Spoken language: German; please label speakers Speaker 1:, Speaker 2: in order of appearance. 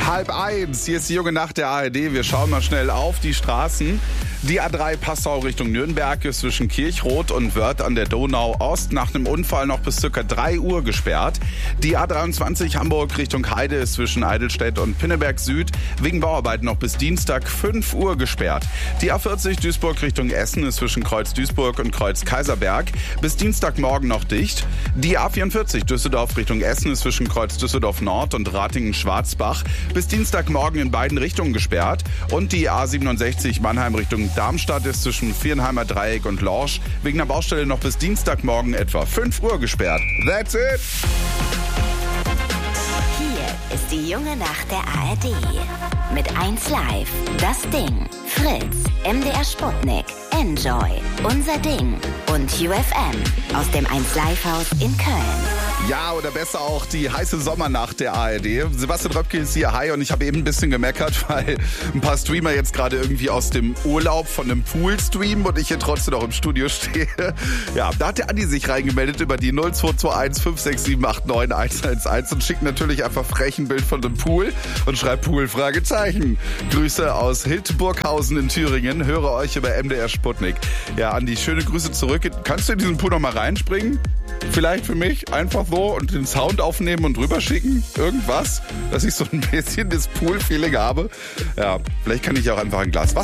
Speaker 1: 12:30, hier ist die junge Nacht der ARD. Wir schauen mal schnell auf die Straßen. Die A3 Passau Richtung Nürnberg ist zwischen Kirchroth und Wörth an der Donau Ost nach einem Unfall noch bis ca. 3 Uhr gesperrt. Die A23 Hamburg Richtung Heide ist zwischen Eidelstedt und Pinneberg Süd wegen Bauarbeiten noch bis Dienstag 5 Uhr gesperrt. Die A40 Duisburg Richtung Essen ist zwischen Kreuz Duisburg und Kreuz Kaiserberg bis Dienstagmorgen noch dicht. Die A44 Düsseldorf Richtung Essen ist zwischen Kreuz Düsseldorf Nord und Ratingen-Schwarzbach bis Dienstagmorgen in beiden Richtungen gesperrt. Und die A67 Mannheim Richtung Darmstadt ist zwischen Viernheimer Dreieck und Lorsch wegen der Baustelle noch bis Dienstagmorgen etwa 5 Uhr gesperrt. That's it!
Speaker 2: Hier ist die junge Nacht der ARD. Mit 1 Live, das Ding, Fritz, MDR Sputnik, Enjoy, Unser Ding und UFM aus dem 1 Live Haus in Köln.
Speaker 1: Ja, oder besser auch die heiße Sommernacht der ARD. Sebastian Röpke ist hier, hi, und ich habe eben ein bisschen gemeckert, weil ein paar Streamer jetzt gerade irgendwie aus dem Urlaub von einem Pool streamen und ich hier trotzdem noch im Studio stehe. Ja, da hat der Andi sich reingemeldet über die 0221 567 89 111 und schickt natürlich einfach frech ein Bild von dem Pool und schreibt Pool, Fragezeichen. Grüße aus Hildburghausen in Thüringen, höre euch über MDR Sputnik. Ja, Andi, schöne Grüße zurück. Kannst du in diesen Pool noch mal reinspringen? Vielleicht für mich einfach so und den Sound aufnehmen und rüberschicken? Irgendwas, dass ich so ein bisschen das Pool-Feeling habe. Ja, vielleicht kann ich auch einfach ein Glas Wasser